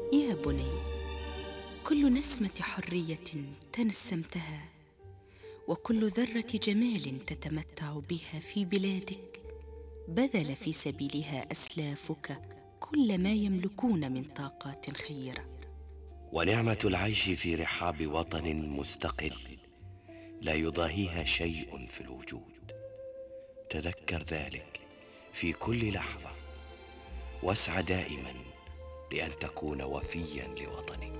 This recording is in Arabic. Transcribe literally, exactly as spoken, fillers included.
يا بني، كل نسمة حرية تنسمتها، وكل ذرة جمال تتمتع بها في بلادك، بذل في سبيلها أسلافك كل ما يملكون من طاقات خيرة. ونعمة العيش في رحاب وطن مستقل لا يضاهيها شيء في الوجود. تذكر ذلك في كل لحظة، واسع دائما لأن تكون وفيا لوطنك.